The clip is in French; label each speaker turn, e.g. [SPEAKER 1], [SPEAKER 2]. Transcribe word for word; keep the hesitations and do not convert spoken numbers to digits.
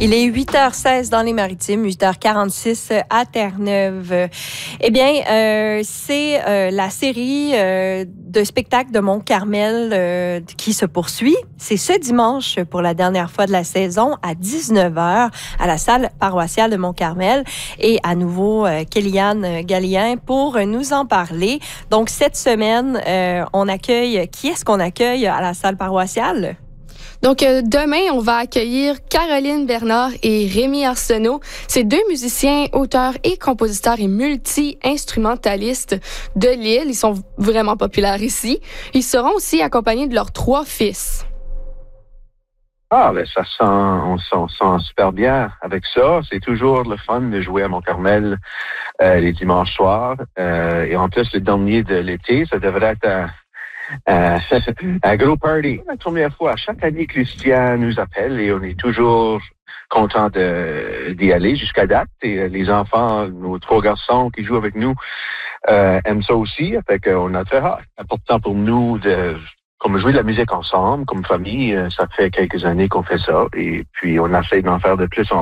[SPEAKER 1] Il est huit heures seize dans les Maritimes, huit heures quarante-six à Terre-Neuve. Eh bien, euh, c'est euh, la série euh, de spectacles de Mont-Carmel euh, qui se poursuit. C'est ce dimanche pour la dernière fois de la saison à dix-neuf heures à la salle paroissiale de Mont-Carmel. Et à nouveau, euh, Kéliane Gallien pour nous en parler. Donc, cette semaine, euh, on accueille... Qui est-ce qu'on accueille à la salle paroissiale?
[SPEAKER 2] Donc, euh, demain, on va accueillir Caroline Bernard et Rémi Arsenault. C'est deux musiciens, auteurs et compositeurs et multi-instrumentalistes de l'île. Ils sont vraiment populaires ici. Ils seront aussi accompagnés de leurs trois fils.
[SPEAKER 3] Ah, ben ça sent, on s'en sent super bien avec ça. C'est toujours le fun de jouer à Mont-Carmel euh, les dimanches soirs. Euh, et en plus, le dernier de l'été, ça devrait être un... Euh, un gros party. La première fois, chaque année, Christian nous appelle et on est toujours content de, d'y aller jusqu'à date. Et les enfants, nos trois garçons qui jouent avec nous, euh, aiment ça aussi. Fait qu'on a très hâte. C'est important pour nous de comme jouer de la musique ensemble, comme famille. Ça fait quelques années qu'on fait ça et puis on essaie d'en faire de plus en